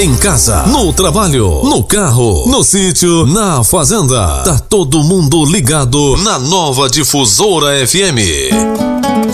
Em casa, no trabalho, no carro, no sítio, na fazenda. Tá todo mundo ligado na Nova Difusora FM.